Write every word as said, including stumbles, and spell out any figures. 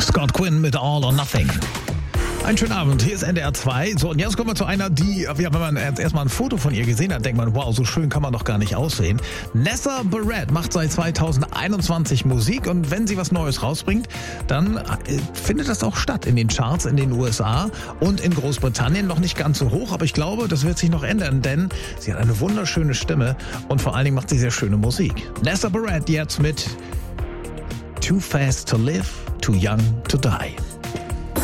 Scott Quinn mit All or Nothing. Einen schönen Abend, hier ist N D R zwei. So, und jetzt kommen wir zu einer, die, ja, wenn man erstmal ein Foto von ihr gesehen hat, denkt man, wow, so schön kann man doch gar nicht aussehen. Nessa Barrett macht seit zweitausendeinundzwanzig Musik und wenn sie was Neues rausbringt, dann äh, findet das auch statt in den Charts in den U S A und in Großbritannien. Noch nicht ganz so hoch, aber ich glaube, das wird sich noch ändern, denn sie hat eine wunderschöne Stimme und vor allen Dingen macht sie sehr schöne Musik. Nessa Barrett jetzt mit Too Fast to Live, Too Young to Die.